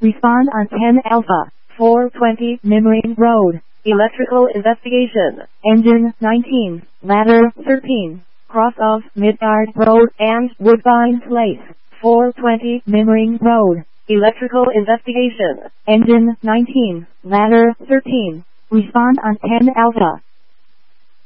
Respond on 10 Alpha, 420 Mimring Road. Electrical investigation. Engine 19, ladder 13, cross of Midgard Road and Woodbine Place, 420 Mimring Road. Electrical investigation. Engine 19, ladder 13. Respond on 10 Alpha.